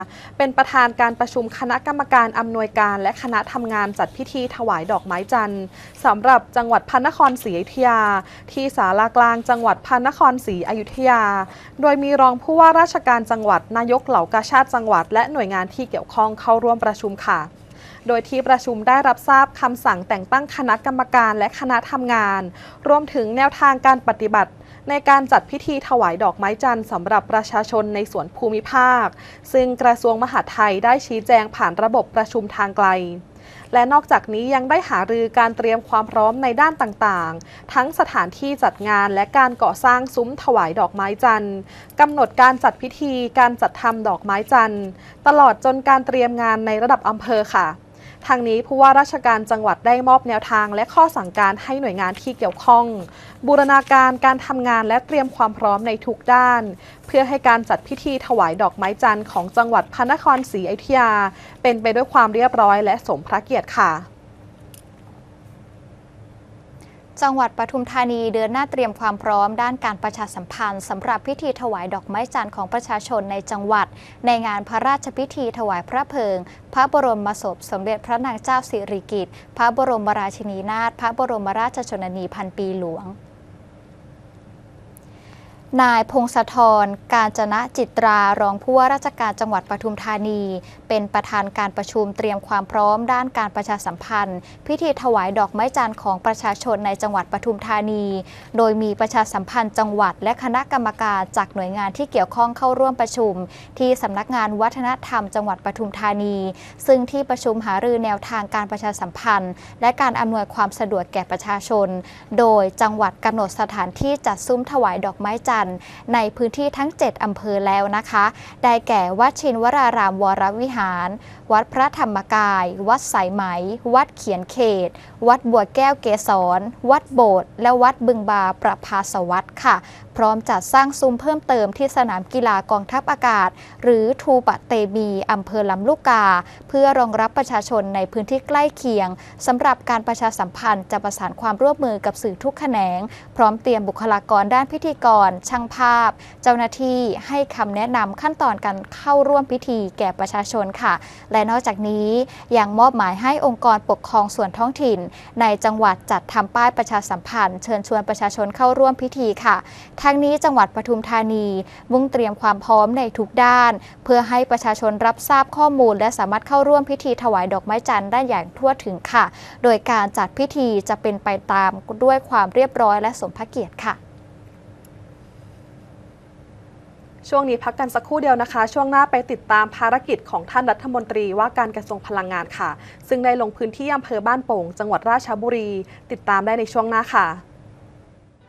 เป็นประธานการประชุมคณะกรรมการอำนวยการและคณะทำงานจัดพิธีถวายดอกไม้จันทร์สำหรับจังหวัดพระนครศรีอยุธยาที่ศาลากลางจังหวัดพระนครศรีอยุธยาโดยมีรองผู้ว่าราชการจังหวัดนายกเหล่ากาชาดจังหวัดและหน่วยงานที่เกี่ยวข้องเข้าร่วมประชุมค่ะโดยที่ประชุมได้รับทราบคำสั่งแต่งตั้งคณะกรรมการและคณะทำงานรวมถึงแนวทางการปฏิบัติในการจัดพิธีถวายดอกไม้จันทร์สำหรับประชาชนในส่วนภูมิภาคซึ่งกระทรวงมหาดไทยได้ชี้แจงผ่านระบบประชุมทางไกลและนอกจากนี้ยังได้หารือการเตรียมความพร้อมในด้านต่างๆทั้งสถานที่จัดงานและการก่อสร้างซุ้มถวายดอกไม้จันทร์กำหนดการจัดพิธีการจัดทำดอกไม้จันทร์ตลอดจนการเตรียมงานในระดับอำเภอค่ะทางนี้ผู้ว่าราชการจังหวัดได้มอบแนวทางและข้อสั่งการให้หน่วยงานที่เกี่ยวข้องบูรณาการการทำงานและเตรียมความพร้อมในทุกด้านเพื่อให้การจัดพิธีถวายดอกไม้จันทร์ของจังหวัดพระนครศรีอยุธยาเป็นไปด้วยความเรียบร้อยและสมพระเกียรติค่ะจังหวัดปทุมธานีเดินหน้าเตรียมความพร้อมด้านการประชาสัมพันธ์สำหรับพิธีถวายดอกไม้จันทร์ของประชาชนในจังหวัดในงานพระราชพิธีถวายพระเพลิงพระบรมศพสมเด็จพระนางเจ้าสิริกิติ์พระบรมราชินีนาถพระบรมราชชนนีพันปีหลวงนายพงศธร กาญจนจิตรารองผู้ว่าราชการจังหวัดปทุมธานีเป็นประธานการประชุมเตรียมความพร้อมด้านการประชาสัมพันธ์พิธีถวายดอกไม้จันทร์ของประชาชนในจังหวัดปทุมธานีโดยมีประชาสัมพันธ์จังหวัดและคณะกรรมการจากหน่วยงานที่เกี่ยวข้องเข้าร่วมประชุมที่สำนักงานวัฒนธรรมจังหวัดปทุมธานีซึ่งที่ประชุมหารือแนวทางการประชาสัมพันธ์และการอำนวยความสะดวกแก่ประชาชนโดยจังหวัดกำหนดสถานที่จัดซุ้มถวายดอกไม้จันทร์ในพื้นที่ทั้ง 7 อำเภอแล้วนะคะได้แก่วัดชินวรารามวรวิหารวัดพระธรรมกายวัดสายไหมวัดเขียนเขตวัดบัวแก้วเกษรวัดโบสถ์และวัดบึงบาประภาสวัสดิ์ค่ะพร้อมจัดสร้างซุ้มเพิ่มเติมที่สนามกีฬากองทัพอากาศหรือทูปะเตมีอำเภอลำลูกกาเพื่อรองรับประชาชนในพื้นที่ใกล้เคียงสำหรับการประชาสัมพันธ์จะประสานความร่วมมือกับสื่อทุกแขนงพร้อมเตรียมบุคลากรด้านพิธีกรช่างภาพเจ้าหน้าที่ให้คำแนะนำขั้นตอนการเข้าร่วมพิธีแก่ประชาชนค่ะและนอกจากนี้ยังมอบหมายให้องค์กรปกครองส่วนท้องถิ่นในจังหวัดจัดทำป้ายประชาสัมพันธ์เชิญชวนประชาชนเข้าร่วมพิธีค่ะทั้งนี้จังหวัดปทุมธานีมุ่งเตรียมความพร้อมในทุกด้านเพื่อให้ประชาชนรับทราบข้อมูลและสามารถเข้าร่วมพิธีถวายดอกไม้จันทร์ได้อย่างทั่วถึงค่ะโดยการจัดพิธีจะเป็นไปตามด้วยความเรียบร้อยและสมพระเกียรติค่ะช่วงนี้พักกันสักครู่เดียวนะคะช่วงหน้าไปติดตามภารกิจของท่านรัฐมนตรีว่าการกระทรวงพลังงานค่ะซึ่งได้ลงพื้นที่อำเภอบ้านโป่งจังหวัดราชบุรีติดตามได้ในช่วงหน้าค่ะ